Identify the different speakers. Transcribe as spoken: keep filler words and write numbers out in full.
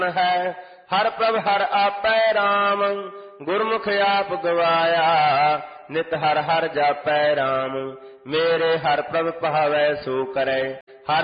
Speaker 1: है। हर प्रभ हर आपै राम, गुरमुख आप गवाया। नित हर हर जापै राम, मेरे हर प्रभ पावै सो करै।